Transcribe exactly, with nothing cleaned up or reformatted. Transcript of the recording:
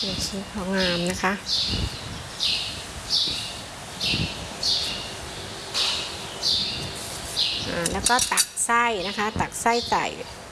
ชิ้นพองามนะคะแล้วก็ตักไส้นะคะตักไส้ใส่